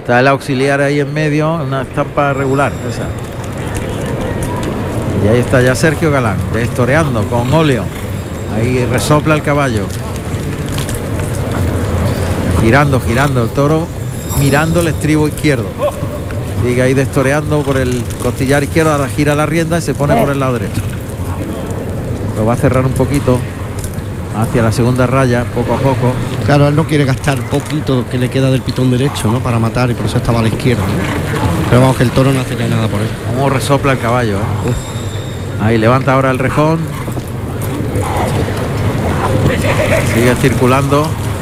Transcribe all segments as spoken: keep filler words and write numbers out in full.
Está el auxiliar ahí en medio, una estampa regular esa. Y ahí está ya Sergio Galán, destoreando con óleo. Ahí resopla el caballo. Girando, girando el toro, mirando el estribo izquierdo. Sigue ahí destoreando por el costillar izquierdo, ahora gira la rienda y se pone por el lado derecho. Lo va a cerrar un poquito hacia la segunda raya, poco a poco. Claro, él no quiere gastar poquito que le queda del pitón derecho, ¿no? Para matar, y por eso estaba a la izquierda, ¿no? Pero vamos, que el toro no hace ya nada por él. Cómo resopla el caballo, ¿eh? Ahí levanta ahora el rejón. Sigue circulando.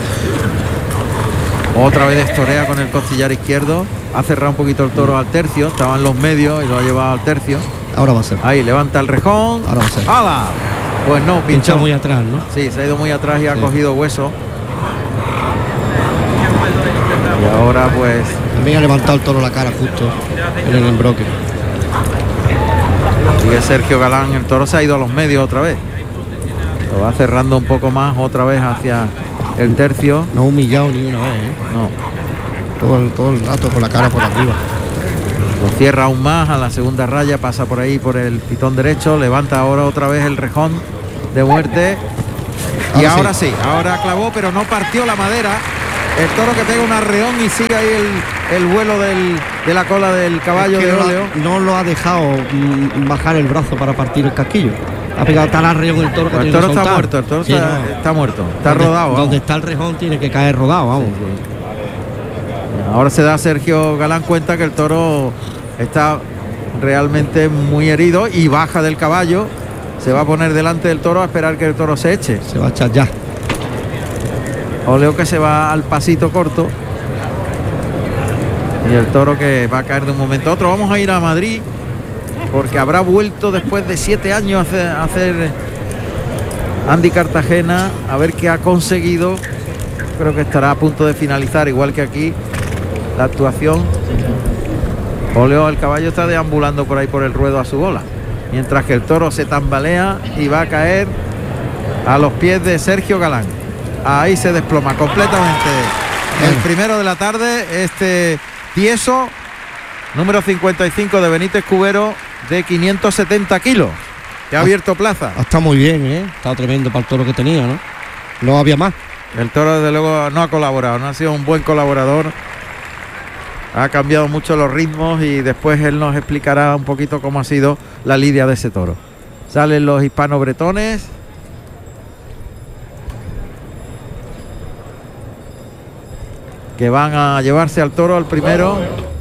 Otra vez destorea con el costillar izquierdo. Ha cerrado un poquito el toro al tercio. Estaba en los medios y lo ha llevado al tercio. Ahora va a ser. Ahí levanta el rejón. Ahora va a ser. ¡Hala! Pues no, pinchó. Pincha muy atrás, ¿no? Sí, se ha ido muy atrás y ha Sí. cogido hueso. Y ahora pues... También ha levantado el toro la cara justo en el embroque. Sigue Sergio Galán. El toro se ha ido a los medios otra vez. Lo va cerrando un poco más otra vez hacia el tercio. No ha humillado ni una vez, ¿eh? No. Todo el, todo el rato con la cara por arriba. Lo cierra aún más a la segunda raya, pasa por ahí por el pitón derecho, levanta ahora otra vez el rejón de muerte. Y Ahora ahora sí. sí. ahora clavó, pero no partió la madera. El toro que pega un arreón y sigue ahí el, el vuelo del, de la cola del caballo Es que de no, óleo. no lo ha dejado mm, bajar el brazo para partir el casquillo. Ha pegado tal arreón el toro que Pues el tiene toro que está soltar. muerto, el toro Sí, está, no. está muerto, está Donde- rodado. vamos. Donde está el rejón tiene que caer rodado, vamos. Ahora se da Sergio Galán cuenta que el toro está realmente muy herido y baja del caballo. Se va a poner delante del toro a esperar que el toro se eche. Se va a echar ya. Óleo que se va al pasito corto. Y el toro que va a caer de un momento a otro. Vamos a ir a Madrid porque habrá vuelto después de siete años a hacer, a hacer Andy Cartagena, a ver qué ha conseguido. Creo que estará a punto de finalizar, igual que aquí, la actuación. Óleo, el caballo está deambulando por ahí por el ruedo a su bola, mientras que el toro se tambalea y va a caer a los pies de Sergio Galán. Ahí se desploma completamente el primero de la tarde, este tieso número cincuenta y cinco de Benítez Cubero, de quinientos setenta kilos, que ha abierto plaza. Ha estado muy bien, ¿eh? Está tremendo para el toro que tenía, ¿no? No había más. El toro desde luego no ha colaborado, no ha sido un buen colaborador. Ha cambiado mucho los ritmos y después él nos explicará un poquito cómo ha sido la lidia de ese toro. Salen los hispano-bretones. Que van a llevarse al toro al primero.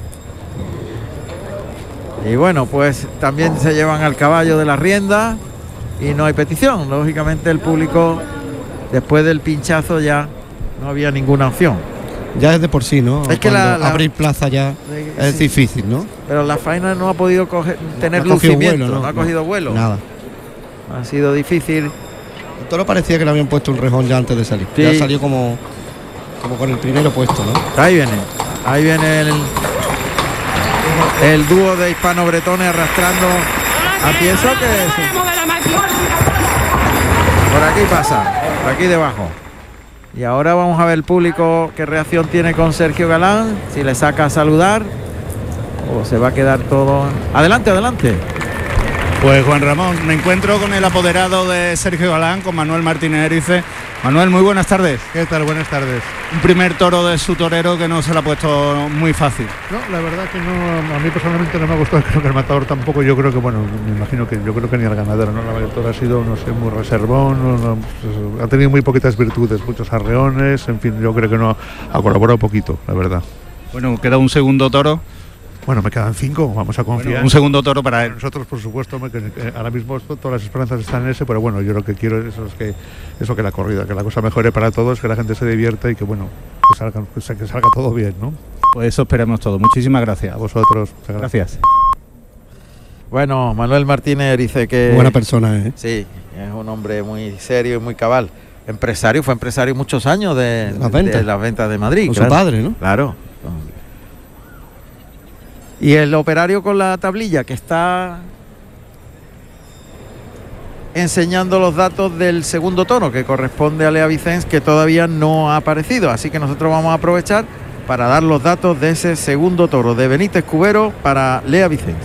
Y bueno, pues también se llevan al caballo de la rienda. Y no hay petición. Lógicamente el público, después del pinchazo, ya no había ninguna opción. Ya es de por sí, ¿no? Es que la- Cuando la- abrir plaza ya es Sí. difícil, ¿no? Pero la faena no ha podido coger, tener No ha cogido lucimiento, vuelo, no, ¿no? ha cogido vuelo. Nada. Ha sido difícil. El toro parecía que le habían puesto un rejón ya antes de salir. Sí. Ya salió como, como con el primero puesto, ¿no? Ahí viene, ahí viene el, el dúo de hispano-bretones arrastrando a Tieso, que por aquí pasa, por aquí debajo. Y ahora vamos a ver el público qué reacción tiene con Sergio Galán, si le saca a saludar o se va a quedar todo. Adelante, adelante. Pues Juan Ramón, me encuentro con el apoderado de Sergio Galán, con Manuel Martínez Erice. Manuel, muy buenas tardes. ¿Qué tal? Buenas tardes. Un primer toro de su torero que no se le ha puesto muy fácil. No, la verdad que no, a mí personalmente no me ha gustado, creo que el matador tampoco, yo creo que, bueno, me imagino que yo creo que ni el ganadero, ¿no? La verdad, el toro ha sido, no sé, muy reservón, no, no, pues, ha tenido muy poquitas virtudes, muchos arreones, en fin, yo creo que no ha colaborado poquito, la verdad. Bueno, queda un segundo toro. Bueno, me quedan cinco, vamos a confiar. Bueno, un segundo toro para él. Nosotros, por supuesto, me- que, que ahora mismo esto, todas las esperanzas están en ese, pero bueno, yo lo que quiero es, es que eso que la corrida, que la cosa mejore para todos, que la gente se divierta y que bueno, que salga, que sa- que salga todo bien, ¿no? Pues eso esperemos todo. Muchísimas gracias. A vosotros, muchas gracias. Gracias. Bueno, Manuel Martínez dice que Buena persona, ¿eh? sí, es un hombre muy serio y muy cabal. Empresario, fue empresario muchos años de, De las ventas. de las ventas de Madrid. Con su claro. padre, ¿no? Claro. Y el operario con la tablilla que está enseñando los datos del segundo toro que corresponde a Lea Vicens, que todavía no ha aparecido. Así que nosotros vamos a aprovechar para dar los datos de ese segundo toro de Benítez Cubero para Lea Vicens.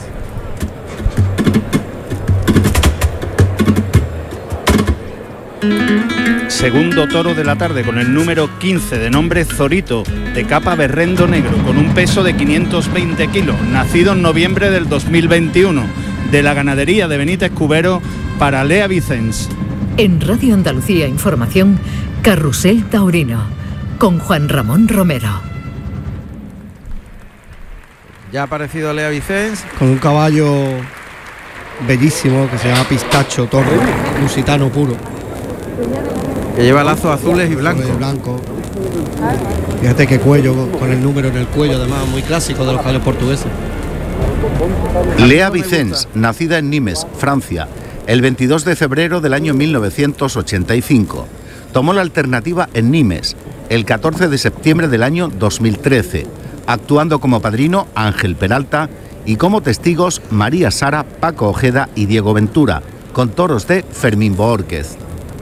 Segundo toro de la tarde con el número quince, de nombre Zorito, de capa berrendo negro, con un peso de quinientos veinte kilos, nacido en noviembre del dos mil veintiuno, de la ganadería de Benítez Cubero para Lea Vicens. En Radio Andalucía Información, Carrusel Taurino, con Juan Ramón Romero. Ya ha aparecido Lea Vicens. Con un caballo bellísimo que se llama Pistacho Toro, lusitano puro. Que lleva lazos azules y blancos. De blanco. Fíjate qué cuello, con el número en el cuello, además, muy clásico de los caballos portugueses. Lea Vicens, nacida en Nimes, Francia, el veintidós de febrero del año mil novecientos ochenta y cinco. Tomó la alternativa en Nimes el catorce de septiembre del año dos mil trece, actuando como padrino Ángel Peralta y como testigos María Sara, Paco Ojeda y Diego Ventura, con toros de Fermín Bohórquez.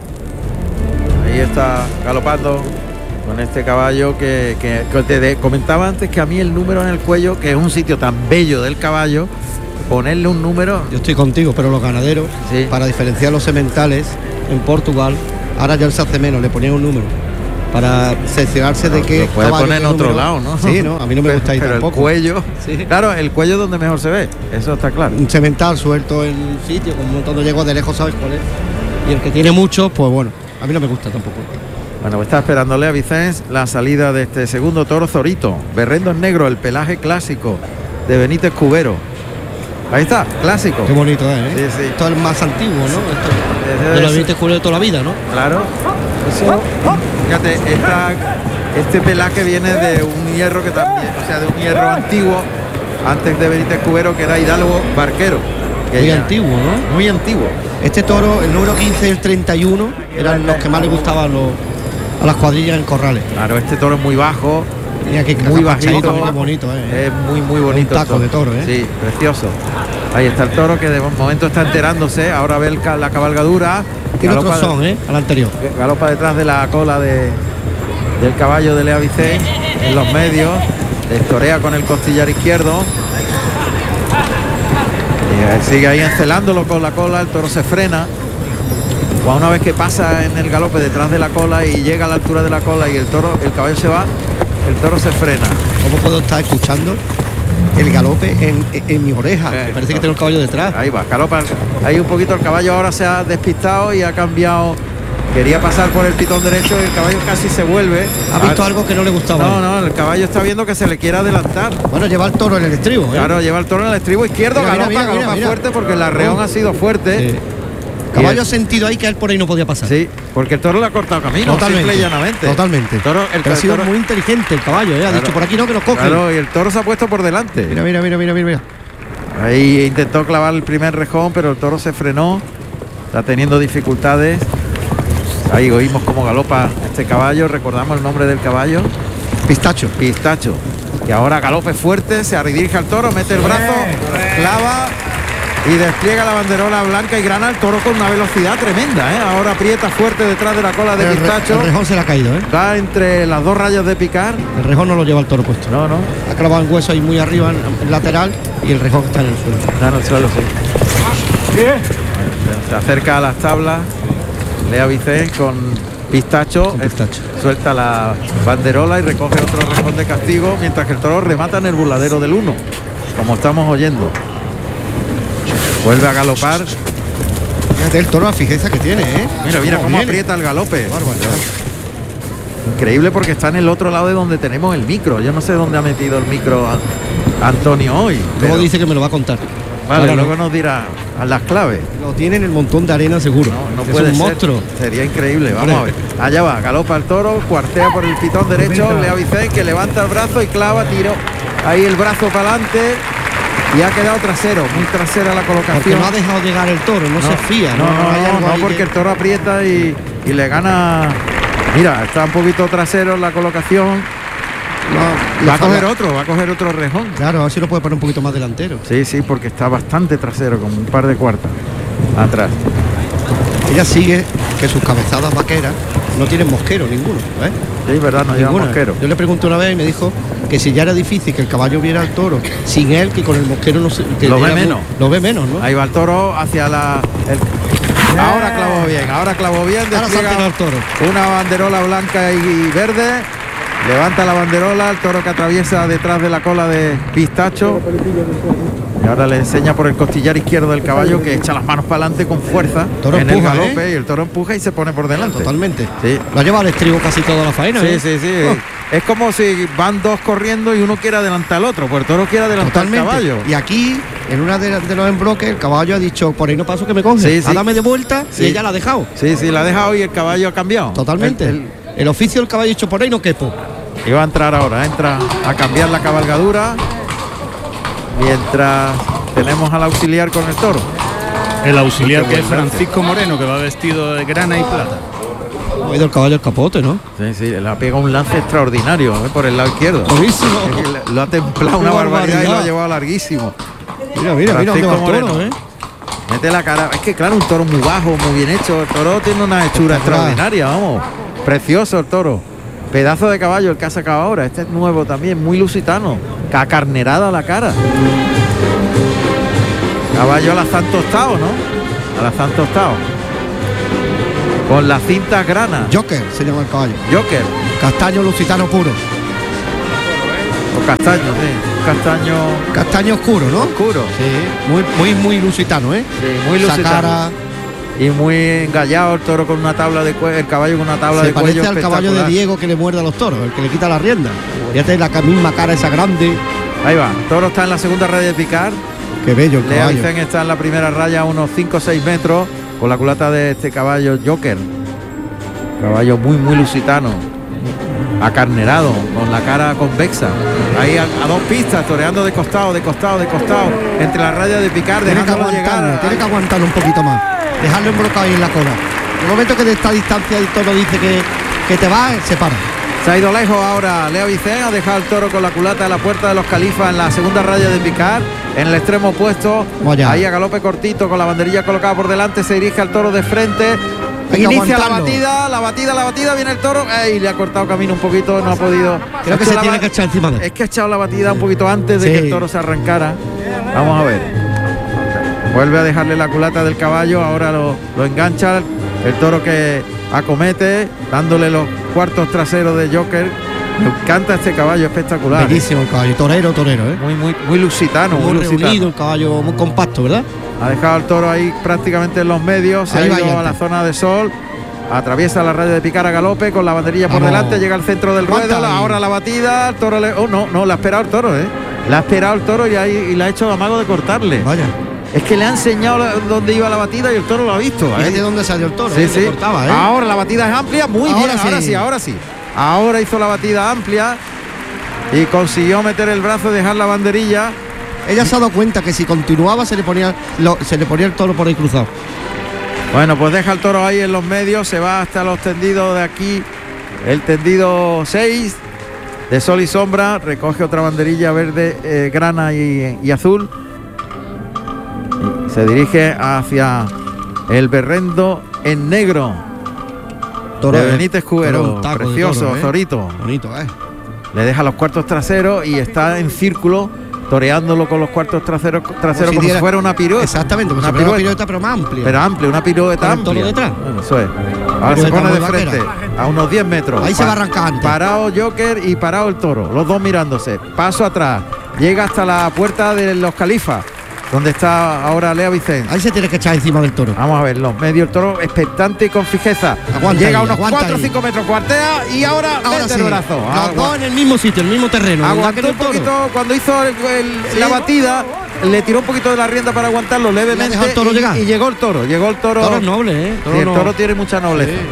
Ahí está galopando con este caballo que, que, que te de, comentaba antes que a mí el número en el cuello, que es un sitio tan bello del caballo, ponerle un número... Yo estoy contigo, pero los ganaderos, sí, para diferenciar los sementales en Portugal, ahora ya se hace menos, le ponían un número para cerciorarse de que... Lo puede poner en otro lado, ¿no? Sí, no, a mí no me gusta ahí pero tampoco. El cuello, sí, claro, el cuello es donde mejor se ve, eso está claro. Un semental suelto en un sitio, con un montón de yeguas de lejos, ¿sabes cuál es? Y el que tiene muchos, pues bueno, a mí no me gusta tampoco. Bueno, pues está esperándole a Vicens la salida de este segundo toro Zorito, berrendo en negro, el pelaje clásico de Benítez Cubero. Ahí está, clásico. Qué bonito es, ¿eh? Sí, sí. Esto es el más antiguo, ¿no? Esto, de es, los Benítez Cubero de toda la vida, ¿no? Claro. Eso, fíjate, esta, este pelaje viene de un hierro que también, o sea, de un hierro antiguo, antes de Benítez Cubero, que era Hidalgo Barquero. Que muy ya, antiguo, ¿no? Muy antiguo. Este toro, el número quince y el treinta y uno, eran los que más le gustaban los, a las cuadrillas en corrales. Claro, este toro es muy bajo. Mira que muy bajito, muy bonito, ¿eh? Es muy muy bonito. Un taco toro. de toro, ¿eh? Sí, precioso. Ahí está el toro que de momento está enterándose. Ahora ve el, la cabalgadura. Tiene otro son, ¿eh? Al anterior. Galopa detrás de la cola de, del caballo de Lea Vicens, en los medios. Destorea con el costillar izquierdo. Y sigue ahí encelándolo con la cola. El toro se frena. Cuando una vez que pasa en el galope detrás de la cola y llega a la altura de la cola y el toro, el caballo se va, el toro se frena. ¿Cómo puedo estar escuchando el galope en, en, en mi oreja? Eh, Me parece no. que tengo el caballo detrás. Ahí va, galopa. Ahí un poquito el caballo ahora se ha despistado y ha cambiado. Quería pasar por el pitón derecho y el caballo casi se vuelve. ¿Ha visto algo que no le gustaba? No, no, el caballo está viendo que se le quiere adelantar. Bueno, lleva el toro en el estribo, ¿eh? Claro, lleva el toro en el estribo izquierdo, Mira, galopa, mira, mira, galopa mira, fuerte porque el mira. arreón Oh. ha sido fuerte. Sí. Caballo ha sentido ahí que él por ahí no podía pasar. Sí, porque el toro le ha cortado camino, Totalmente, simple y llanamente. Totalmente. El toro, el, Pero ha el sido toro, muy inteligente el caballo, ¿eh? Ha Claro. dicho por aquí no, que nos coge. Claro, y el toro se ha puesto por delante. Mira, mira, mira, mira, mira, mira. Ahí intentó clavar el primer rejón, pero el toro se frenó. Está teniendo dificultades. Ahí oímos cómo galopa este caballo. Recordamos el nombre del caballo. Pistacho. Pistacho. Que ahora galope fuerte, se redirige al toro, mete el brazo, clava y despliega la banderola blanca y grana. El toro con una velocidad tremenda, ¿eh? Ahora aprieta fuerte detrás de la cola de El, re, Pistacho. el rejón se le ha caído, ¿eh? Va entre las dos rayas de picar. El rejón no lo lleva el toro puesto. No, no. Ha clavado el hueso ahí muy arriba, en el lateral, y el rejón está en el suelo. Está en el suelo, sí. Se acerca a las tablas Lea Vicens con Pistacho, Con Pistacho. eh, suelta la banderola y recoge otro rejón de castigo, mientras que el toro remata en el burladero del uno, como estamos oyendo. Vuelve a galopar. Fíjate el toro, la fijeza que tiene, ¿eh? Mira, mira cómo viene. aprieta el galope. Barbaridad. Increíble porque está en el otro lado de donde tenemos el micro. Yo no sé dónde ha metido el micro a- Antonio hoy. Luego pero- dice que me lo va a contar. Vale, Ahora luego no. nos dirá a las claves. Lo tiene en el montón de arena seguro. No, no es puede un ser. monstruo. Sería increíble. Vamos Hombre. a ver. Allá va, galopa el toro, cuartea por el pitón derecho, Lea Vicens que levanta el brazo y clava, tiro. Ahí el brazo para adelante y ha quedado trasero, muy trasera la Porque colocación. no ha dejado llegar el toro, no, se fía. No, no, hay no, algo no, ahí porque que- el toro aprieta y, y le gana. Mira, está un poquito trasero en la colocación. no, Va le a coger falla. otro, va a coger otro rejón. Claro, a ver si lo puede poner un poquito más delantero. Sí, sí, porque está bastante trasero, como un par de cuartas atrás. Ella sigue que sus cabezadas vaqueras no tienen mosquero ninguno, ¿eh? Sí, verdad, no lleva mosquero. Yo le pregunté una vez y me dijo que si ya era difícil que el caballo viera al toro sin él, que con el mosquero no se... Lo ve menos. Lo ve menos, ¿no? Ahí va el toro hacia la... el- Ahora clavó bien, ahora clavó bien, Ahora despliega salta el toro. una banderola blanca y verde, levanta la banderola, el toro que atraviesa detrás de la cola de Pistacho, y ahora le enseña por el costillar izquierdo del caballo que echa las manos para adelante con fuerza Toro en empuja, el galope, ¿eh? y el toro empuja y se pone por delante. Totalmente. Sí. Lo ha llevado al estribo casi toda la faena, Sí, ¿eh? sí, sí. Oh. Es como si van dos corriendo y uno quiere adelantar al otro, pues el toro quiere adelantar al Totalmente. caballo. Y aquí, en una de, de los embroques, el caballo ha dicho, por ahí no paso que me coge. Sí, sí. Ah, dame de vuelta Sí. y ella la ha dejado. Sí, sí, la ha dejado y el caballo ha cambiado. Totalmente. El- El, el- oficio del caballo ha dicho, por ahí no quepo. Y va a entrar ahora, entra a cambiar la cabalgadura mientras tenemos al auxiliar con el toro. El auxiliar que es Qué buen lance. Francisco Moreno, que va vestido de grana y plata. Ha ido el caballo el capote, ¿no? Sí, sí, le ha pegado un lance extraordinario, ¿eh? Por el lado izquierdo. Buenísimo. Es que le- Lo ha templado una Qué barbaridad y lo ha barbaridad. llevado larguísimo. Mira, mira, mira dónde va el Francisco toro, Moreno. ¿eh? Mete la cara. Es que claro, un toro muy bajo, muy bien hecho. El toro tiene una hechura Espectacular. extraordinaria, vamos. Precioso el toro. Pedazo de caballo el que ha sacado ahora. Este es nuevo también, muy lusitano. Cacarnerada la cara. Caballo alazán tostado, ¿no? Alazán tostado. Con las cintas granas. Joker se llama el caballo. Joker. Castaño lusitano puro. O castaño, sí. Castaño Castaño oscuro, ¿no? oscuro. Sí, muy, muy, muy lusitano, ¿eh? Sí, muy Esa lusitano. cara Y muy engallado el toro con una tabla de cuello, el caballo con una tabla se de parece cuello al caballo de espectacular. Diego que le muerde a los toros, el que le quita la rienda. Fíjate la ca- misma cara esa grande. Ahí va, toro está en la segunda raya de picar. Qué bello el Lea caballo. Vicen está en la primera raya a unos cinco o seis metros con la culata de este caballo Joker. Caballo muy muy lusitano, acarnerado, con la cara convexa. Ahí a, a dos pistas, toreando de costado, de costado, de costado, entre la raya de picar, Tiene que dejándolo aguantarlo, llegar. tiene que aguantarlo un poquito más. Dejarlo embrocado ahí en la cola. En el momento que de esta distancia el toro dice que, que te va, se para. Se ha ido lejos ahora Leo Vicen, ha dejado el toro con la culata de la puerta de los Califas en la segunda raya de picar, en el extremo opuesto. Vaya. Ahí a galope cortito con la banderilla colocada por delante, se dirige al toro de frente. Hay que Inicia la aguantarlo. batida, la batida, la batida, viene el toro. Ey, le ha cortado camino un poquito, no ha podido. Creo Ha que hecho se la tiene ba- que echar encima de él. Es que ha echado la batida un poquito antes de Sí. que el toro se arrancara. Vamos a ver. Vuelve a dejarle la culata del caballo, ahora lo, lo engancha el toro que acomete, dándole los cuartos traseros de Joker. Me encanta este caballo, espectacular. Bellísimo el caballo, torero, torero, ¿eh? Muy, muy, muy lusitano, muy, Muy lusitano. reunido, el caballo muy compacto, ¿verdad? Ha dejado al toro ahí prácticamente en los medios, se Ahí ha va ido a Yante. la zona de sol, atraviesa la raya de picar a galope con la banderilla por Vamos. delante, llega al centro del Aguanta ruedo, la- ahí. ahora la batida, el toro le... Oh, no, no, la ha esperado el toro, ¿eh? La ha esperado el toro y, ahí, y le ha hecho amago de cortarle. Vaya. Es que le ha enseñado la- dónde iba la batida y el toro lo ha visto. Fíjate ¿eh? dónde salió el toro, Sí, ¿eh? sí. Le cortaba, ¿eh? Ahora la batida es amplia, muy Ahora bien, ahora sí. sí, ahora sí. Ahora hizo la batida amplia y consiguió meter el brazo y dejar la banderilla. Ella se ha dado cuenta que si continuaba se le ponía lo- se le ponía el toro por ahí cruzado. Bueno, pues deja el toro ahí en los medios, se va hasta los tendidos de aquí, el tendido seis de sol y sombra, recoge otra banderilla verde, eh, grana y, y azul. Y se dirige hacia el berrendo en negro Toro, de ¿eh? Benítez Toro, Cubero, un taco de precioso, toro, ¿eh? zorito. Bonito, ¿eh? Le deja los cuartos traseros y está en círculo, toreándolo con los cuartos traseros, traseros si como si diera- fuera una pirueta. Exactamente, como una si fuera una pirueta. pirueta, pero más amplia. Pero amplia, una pirueta Con el toro amplia. detrás. Bueno, eso es. Ahora se Pirueta pone de muy frente vaquera. a unos diez metros. Ahí se va a arrancar antes. Parado Joker y parado el toro, los dos mirándose. Paso atrás, llega hasta la puerta de los Califas, donde está ahora Lea Vicente. Ahí se tiene que echar encima del toro. Vamos a ver, los medios, el toro expectante y con fijeza. Aguanta llega a ahí, unos aguanta cuatro o ahí. cinco metros, cuartea y ahora, Ahora mete sí, el brazo. los Agua- dos en el mismo sitio, el mismo terreno. ¿verdad que Aguantó no un el toro? poquito cuando hizo el- el- Sí. la batida, le tiró un poquito de la rienda para aguantarlo levemente dejado el toro y, llegar. y llegó el toro, llegó el toro. Toro es noble, ¿eh? Sí, el no- toro tiene mucha nobleza. Sí.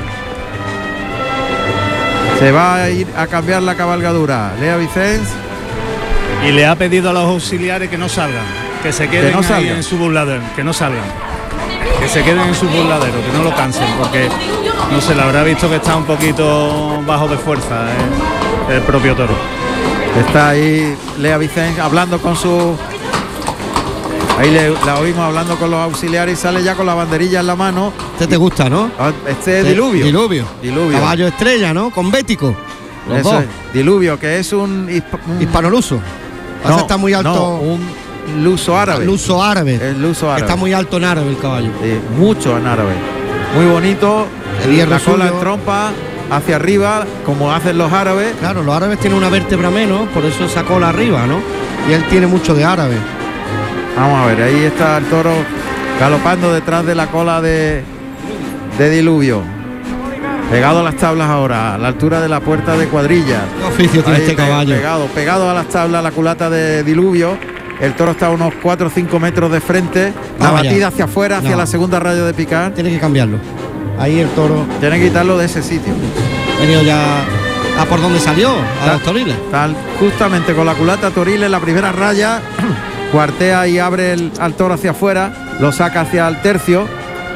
Se va a ir a cambiar la cabalgadura. Lea Vicens. Y le ha pedido a los auxiliares que no salgan, que se queden no ahí salgan. en su burladero, que no salgan. Que se queden en su burladero, que no lo cansen, porque no se le habrá visto que está un poquito bajo de fuerza eh, el propio toro. Está ahí Lea Vicens hablando con su Ahí le, la oímos hablando con los auxiliares y sale ya con la banderilla en la mano. Este te gusta, ¿no? Este es Diluvio. Diluvio. Diluvio. Caballo estrella, ¿no? Con Bético. Los Eso dos. es. Diluvio, que es un, un hispanoluso. No, está muy alto. No, un luso árabe. Luso árabe. El luso árabe. Está muy alto en árabe el caballo. Sí, mucho en árabe. Muy bonito. El la cola suyo. en trompa hacia arriba, como hacen los árabes. Claro, los árabes tienen una vértebra menos, por eso esa cola arriba, ¿no? Y él tiene mucho de árabe. Vamos a ver, ahí está el toro galopando detrás de la cola de, de Diluvio. Pegado a las tablas ahora, a la altura de la puerta de cuadrilla. ¿Qué oficio tiene ahí este pe caballo? Pegado, pegado a las tablas, la culata de Diluvio. El toro está a unos cuatro o cinco metros de frente. La Vamos batida ya. hacia afuera, hacia No. la segunda raya de picar. Tiene que cambiarlo. Ahí el toro. Tiene que quitarlo de ese sitio. Ha venido ya a por donde salió, a Tal- los toriles. Tal, justamente con la culata Toriles, la primera raya, cuartea y abre el, al toro hacia afuera, lo saca hacia el tercio,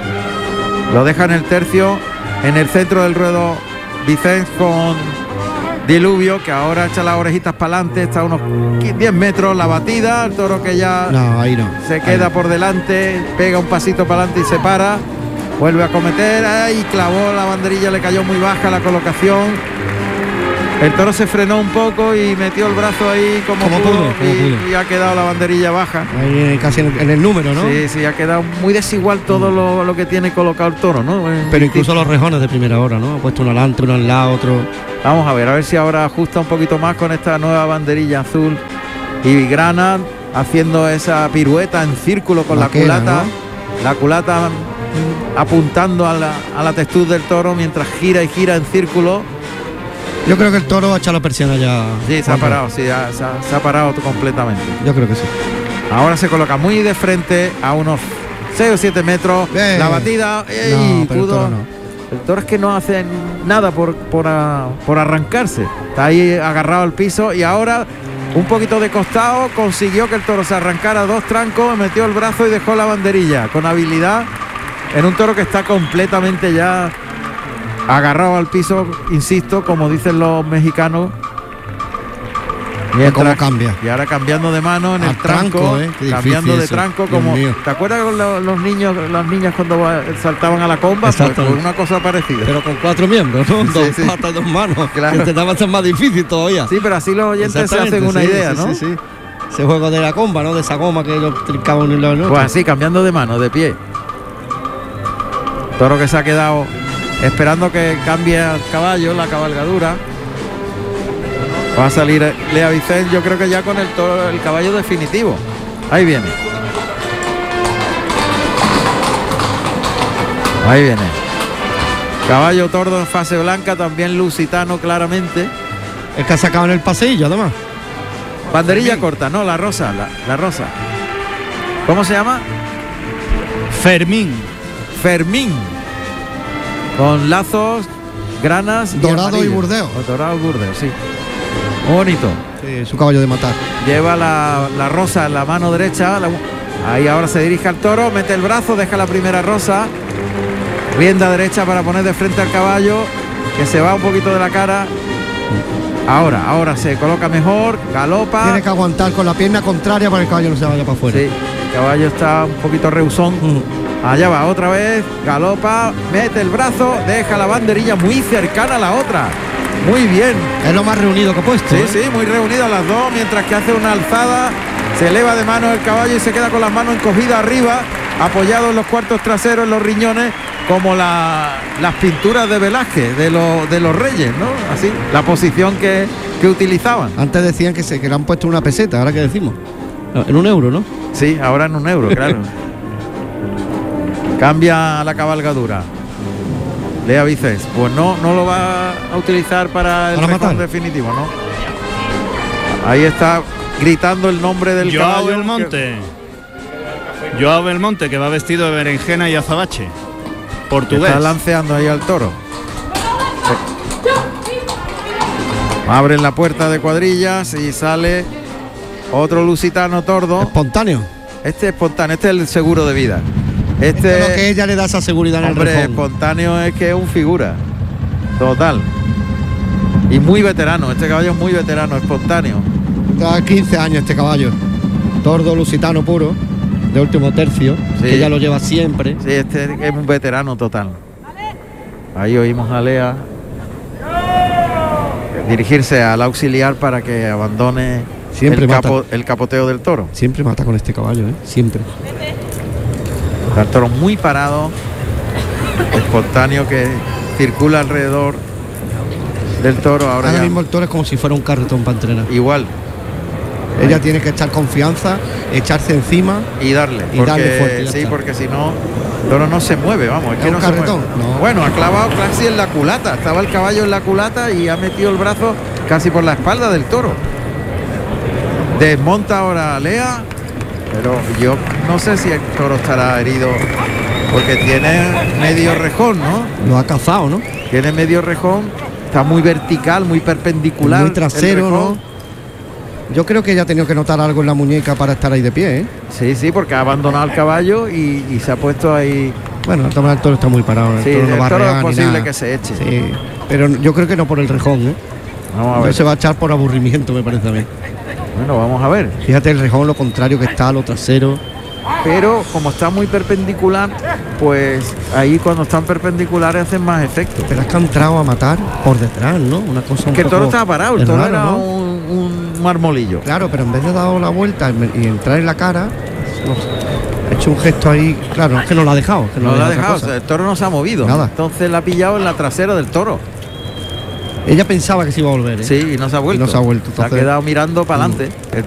lo deja en el tercio, en el centro del ruedo Vicens con Diluvio, que ahora echa las orejitas para adelante, está a unos diez metros la batida, el toro que ya No, ahí no. se queda por delante, pega un pasito para adelante y se para, vuelve a cometer, ahí clavó la banderilla, le cayó muy baja la colocación. El toro se frenó un poco y metió el brazo ahí como, Como pudo, pudo, como y, pudo. y ha quedado la banderilla baja. Ahí casi en el, en el número, ¿no? Sí, sí, ha quedado muy desigual todo lo, lo que tiene colocado el toro, ¿no? Eh, Pero incluso los rejones de primera hora, ¿no? Ha puesto uno adelante, uno al lado, otro. Vamos a ver, a ver si ahora ajusta un poquito más con esta nueva banderilla azul y grana, haciendo esa pirueta en círculo con Vaquera, la culata, ¿no? la culata mm, apuntando a la, a la textura del toro mientras gira y gira en círculo. Yo creo que el toro ha echado la persiana ya. Sí, se ha Juanjo. parado, sí, ha- se ha, se ha parado completamente. Yo creo que sí. Ahora se coloca muy de frente a unos seis o siete metros. Bien. La batida, ¡ey! No, pero el pudo- toro no. El toro es que no hace nada por, por, a- por arrancarse. Está ahí agarrado al piso y ahora un poquito de costado consiguió que el toro se arrancara dos trancos, metió el brazo y dejó la banderilla con habilidad en un toro que está completamente ya agarrado al piso, insisto, como dicen los mexicanos. ¿Cómo cambia? Y ahora cambiando de mano en Al el tranco, tranco, ¿eh? Qué cambiando difícil de eso, tranco, Dios como mío. ¿te acuerdas con lo- los niños, las niñas cuando va- saltaban a la comba? Pues, Exacto. pues una cosa parecida. Pero con cuatro miembros, ¿no? Sí, dos sí. patas, dos manos. Claro. Intentaba hacer más difícil todavía. Sí, pero así los oyentes se Exactamente, hacen una sí, idea, sí, ¿no? Sí, sí. Ese juego de la comba, ¿no? De esa goma que ellos trincaban uno y lo otro. Pues así, cambiando de mano, de pie. Toro que se ha quedado esperando que cambie el caballo, la cabalgadura. Va a salir Lea Vicens, yo creo que ya con el toro, el caballo definitivo. Ahí viene. Ahí viene. Caballo tordo en fase blanca, también lusitano claramente. El que ha sacado en el paseillo, además. Banderilla corta, no, la rosa, la, la rosa. ¿Cómo se llama? Fermín. Fermín. Con lazos, granas, y Dorado y amarillo. burdeo. O dorado y burdeo, sí. Muy bonito. Sí, su caballo de matar. Lleva la, la rosa en la mano derecha. la- ahí ahora se dirige al toro, mete el brazo, deja la primera rosa. Rienda derecha para poner de frente al caballo, que se va un poquito de la cara. Ahora, ahora se coloca mejor, galopa. Tiene que aguantar con la pierna contraria para que el caballo no se vaya para afuera. Sí, el caballo está un poquito rehusón. Mm. Allá va otra vez, galopa, mete el brazo, deja la banderilla muy cercana a la otra. Muy bien. Es lo más reunido que ha puesto. Sí, ¿eh? sí, muy reunidas las dos, mientras que hace una alzada, se eleva de mano el caballo y se queda con las manos encogidas arriba, apoyado en los cuartos traseros, en los riñones, como la- las pinturas de Velázquez, de, los de los reyes, ¿no? Así, la posición que, que utilizaban. Antes decían que se que le han puesto una peseta, ahora que decimos. No, en un euro, ¿no? Sí, ahora en un euro, claro. Cambia la cabalgadura. Lea Vicens, pues no, no lo va a utilizar para el Para rejón matar. definitivo, ¿no? Ahí está gritando el nombre del Joao caballo. Belmonte. Joao Belmonte, que va vestido de berenjena y azabache. que Portugués. está lanceando ahí al toro. Abren la puerta de cuadrillas y sale otro lusitano tordo. Espontáneo. Este es espontáneo, este es el seguro de vida. Este es lo que Este, ella le da esa seguridad en el hombre, rejón. espontáneo es que es un figura. Total. Y muy veterano, este caballo es muy veterano, espontáneo. Da quince años este caballo. Tordo lusitano puro. de último tercio, Sí. que ella lo lleva siempre. Sí, este es un veterano total. Ahí oímos a Lea dirigirse al auxiliar para que abandone Siempre el, mata. capo- el capoteo del toro. Siempre mata con este caballo, ¿eh? Siempre. El toro muy parado, espontáneo, que circula alrededor del toro. Ahora, Ahora ya mismo el toro es como si fuera un carretón para entrenar. igual. Ella tiene que echar confianza, echarse encima. Y darle, Y porque, darle fuerte, ya sí, está. porque si no, el toro no se mueve, vamos, es, ¿Es que un no se carretón? mueve. No. Bueno, ha clavado casi en la culata, estaba el caballo en la culata y ha metido el brazo casi por la espalda del toro. Desmonta ahora a Lea, pero yo no sé si el toro estará herido, porque tiene medio rejón, ¿no? Lo ha cazado, ¿no? Tiene medio rejón, está muy vertical, muy perpendicular. Muy el trasero, rejón. ¿no? Yo creo que ella ha tenido que notar algo en la muñeca para estar ahí de pie, ¿eh? Sí, sí, porque ha abandonado el caballo y, y se ha puesto ahí. Bueno, el toro, el toro está muy parado. El Sí, toro no el va a toro es rear ni posible nada. que se eche. Sí, pero yo creo que no por el rejón, ¿eh? Vamos a No ver. se va a echar por aburrimiento, me parece a mí. Bueno, vamos a ver. Fíjate el rejón, lo contrario que está, lo trasero. Pero como está muy perpendicular, pues ahí cuando están perpendiculares hacen más efecto. Pero es que ha entrado a matar por detrás, ¿no? Una cosa un Que el poco- toro estaba parado, el es toro raro, era ¿no? un, un marmolillo. Claro, pero en vez de dar la vuelta y entrar en la cara, no sé, ha hecho un gesto ahí. Claro, es que no lo ha dejado. Que No lo ha otra dejado, o cosa. sea, el toro no se ha movido. Nada. Entonces la ha pillado en la trasera del toro. Ella pensaba que se iba a volver, ¿eh? Sí, y no se ha vuelto. Y no se ha vuelto, Se ha entonces- quedado mirando para adelante. El